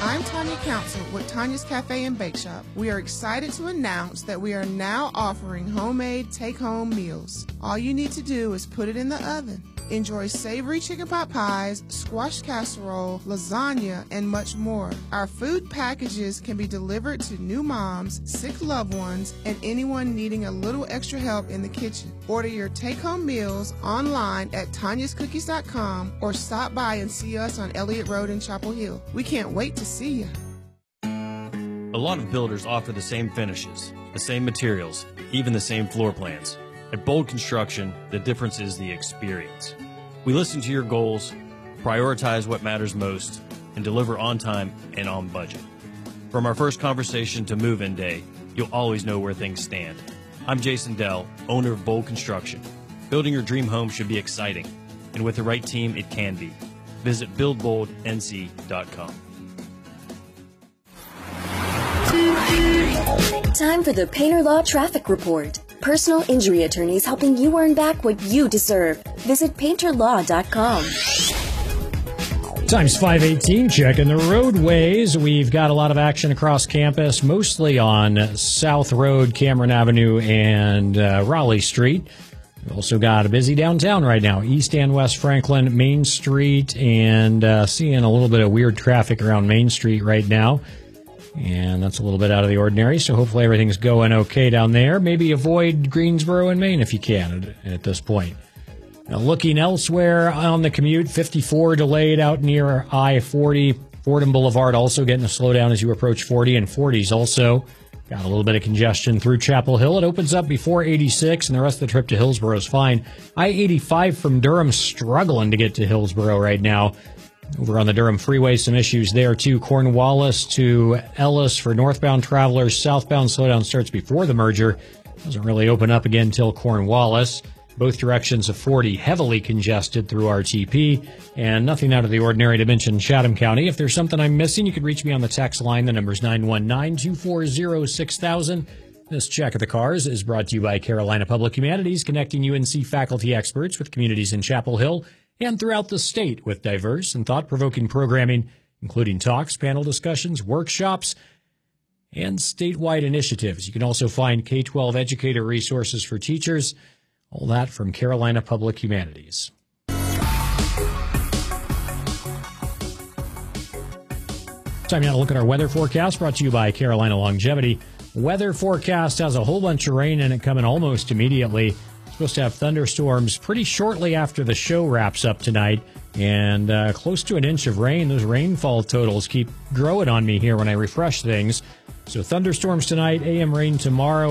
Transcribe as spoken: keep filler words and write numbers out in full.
I'm Tanya Council with Tanya's Cafe and Bake Shop. We are excited to announce that we are now offering homemade take-home meals. All you need to do is put it in the oven. Enjoy savory chicken pot pies, squash casserole, lasagna, and much more. Our food packages can be delivered to new moms, sick loved ones, and anyone needing a little extra help in the kitchen. Order your take-home meals online at tanyas cookies dot com or stop by and see us on Elliott Road in Chapel Hill. We can't wait to see you. A lot of builders offer the same finishes, the same materials, even the same floor plans. At Bold Construction, the difference is the experience. We listen to your goals, prioritize what matters most, and deliver on time and on budget. From our first conversation to move-in day, you'll always know where things stand. I'm Jason Dell, owner of Bold Construction. Building your dream home should be exciting, and with the right team, it can be. Visit build bold n c dot com. Time for the Painter Law Traffic Report. Personal injury attorneys helping you earn back what you deserve. Visit painter law dot com. Time's five eighteen, checking the roadways. We've got a lot of action across campus, mostly on South Road, Cameron Avenue, and uh, Raleigh Street. We've also got a busy downtown right now, East and West Franklin, Main Street, and uh, seeing a little bit of weird traffic around Main Street right now. And that's a little bit out of the ordinary, so hopefully everything's going okay down there. Maybe avoid Greensboro and Maine if you can at, at this point. Now, looking elsewhere on the commute, fifty-four delayed out near I forty. Fordham Boulevard also getting a slowdown as you approach forty, and forty's also got a little bit of congestion through Chapel Hill. It opens up before eighty-six, and the rest of the trip to Hillsborough is fine. I eighty-five from Durham struggling to get to Hillsborough right now. Over on the Durham Freeway, some issues there, too. Cornwallis to Ellis for northbound travelers. Southbound slowdown starts before the merger. Doesn't really open up again until Cornwallis. Both directions of forty heavily congested through R T P. And nothing out of the ordinary to mention Chatham County. If there's something I'm missing, you can reach me on the text line. The number's nine one nine, two four zero, six thousand. This Check of the Cars is brought to you by Carolina Public Humanities, connecting U N C faculty experts with communities in Chapel Hill and throughout the state with diverse and thought-provoking programming, including talks, panel discussions, workshops, and statewide initiatives. You can also find K twelve educator resources for teachers, all that from Carolina Public Humanities. Time now to look at our weather forecast, brought to you by Carolina Longevity. Weather forecast has a whole bunch of rain in it coming almost immediately. Supposed to have thunderstorms pretty shortly after the show wraps up tonight, and uh, close to an inch of rain. Those rainfall totals keep growing on me here when I refresh things. So thunderstorms tonight, A M rain tomorrow.